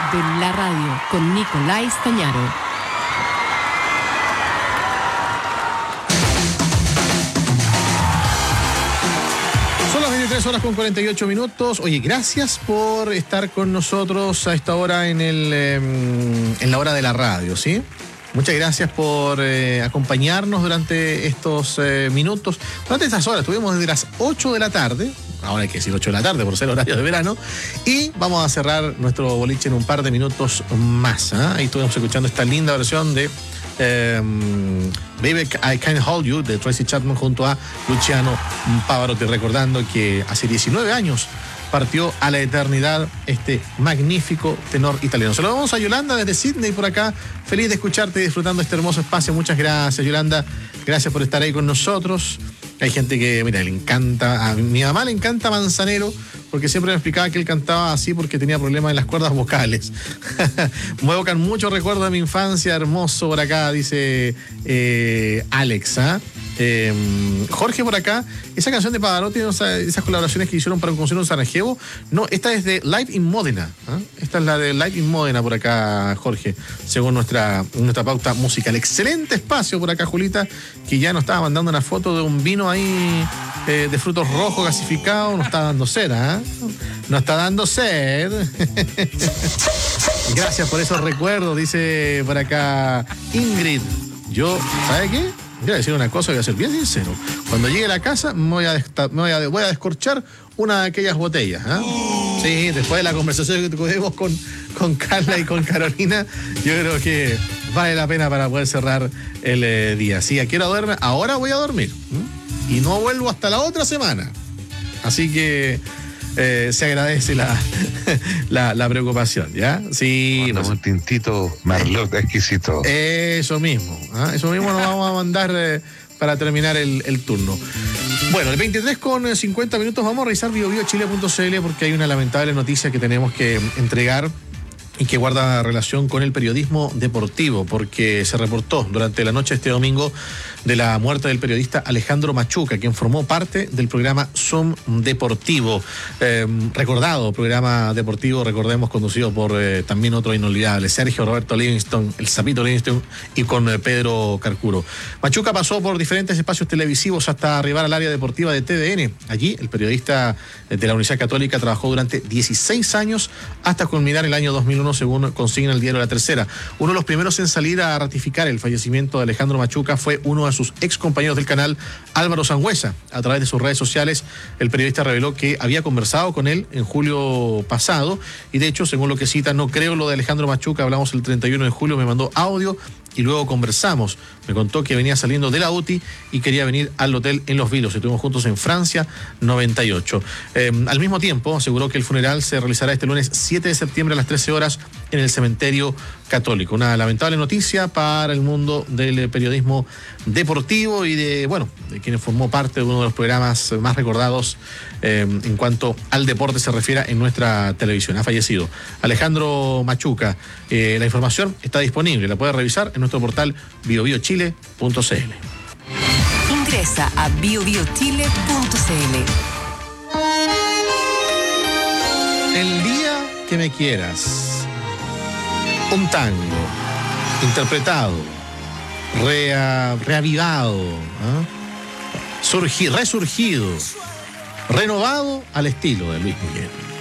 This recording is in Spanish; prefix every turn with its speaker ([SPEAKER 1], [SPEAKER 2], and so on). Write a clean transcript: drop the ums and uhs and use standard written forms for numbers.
[SPEAKER 1] de la radio con Nicolás Stañaro.
[SPEAKER 2] Son las 23:48. Oye, gracias por estar con nosotros a esta hora en la hora de la radio, ¿sí? Muchas gracias por acompañarnos durante estos minutos. Durante estas horas estuvimos desde las 8 de la tarde. Ahora hay que decir 8 de la tarde por ser horario de verano. Y vamos a cerrar nuestro boliche en un par de minutos más. Ahí estuvimos escuchando esta linda versión de Baby I Can't Hold You de Tracy Chapman junto a Luciano Pavarotti, recordando que hace 19 años partió a la eternidad este magnífico tenor italiano. Se lo damos a Yolanda desde Sydney por acá. Feliz de escucharte y disfrutando este hermoso espacio. Muchas gracias, Yolanda. Gracias por estar ahí con nosotros. Hay gente que, mira, le encanta, a mi mamá le encanta Manzanero, porque siempre me explicaba que él cantaba así porque tenía problemas en las cuerdas vocales. Me evocan muchos recuerdos de mi infancia, hermoso por acá, dice Alex. Jorge por acá, esa canción de Pavarotti, esas colaboraciones que hicieron para un concierto en Sarajevo, no, esta es de Live in Modena. Esta es la de Live in Modena por acá, Jorge, según nuestra pauta musical. Excelente espacio por acá, Julita, que ya nos estaba mandando una foto de un vino ahí de frutos rojos gasificados. Nos está dando sed, Nos está dando sed. Gracias por esos recuerdos, dice por acá Ingrid. Yo, ¿sabe qué? Voy a decir una cosa, voy a ser bien sincero. Cuando llegue a la casa voy a descorchar una de aquellas botellas. Sí, después de la conversación que tuvimos con Carla y con Carolina, yo creo que vale la pena para poder cerrar el día. Sí, aquí ahora voy a dormir. Y no vuelvo hasta la otra semana. Así que se agradece la preocupación, ¿ya? Sí.
[SPEAKER 3] Pues, un tintito Merlot exquisito.
[SPEAKER 2] Eso mismo nos vamos a mandar para terminar el turno. Bueno, el 23:50 vamos a revisar biobiochile.cl porque hay una lamentable noticia que tenemos que entregar y que guarda relación con el periodismo deportivo, porque se reportó durante la noche de este domingo de la muerte del periodista Alejandro Machuca, quien formó parte del programa Zoom Deportivo, recordado programa deportivo, recordemos, conducido por también otro inolvidable, Sergio Roberto Livingston, el Sapito Livingston, y con Pedro Carcuro. Machuca pasó por diferentes espacios televisivos hasta arribar al área deportiva de TVN. Allí, el periodista de la Universidad Católica trabajó durante 16 años hasta culminar el año 2001, según consigna el diario La Tercera. Uno de los primeros en salir a ratificar el fallecimiento de Alejandro Machuca fue uno de sus ex compañeros del canal, Álvaro Sangüesa. A través de sus redes sociales, el periodista reveló que había conversado con él en julio pasado, y de hecho, según lo que cita, no creo lo de Alejandro Machuca, hablamos el 31 de julio, me mandó audio y luego conversamos. Me contó que venía saliendo de la UTI y quería venir al hotel en Los Vilos. Estuvimos juntos en Francia, 98. Al mismo tiempo, aseguró que el funeral se realizará este lunes 7 de septiembre a las 13 horas en el cementerio católico. Una lamentable noticia para el mundo del periodismo deportivo y de quienes formó parte de uno de los programas más recordados en cuanto al deporte se refiere en nuestra televisión. Ha fallecido Alejandro Machuca. La información está disponible, la puede revisar en nuestro portal biobiochile.cl.
[SPEAKER 1] Ingresa a biobiochile.cl.
[SPEAKER 2] El día que me quieras. Un tango interpretado, reavivado, resurgido, renovado al estilo de Luis Miguel.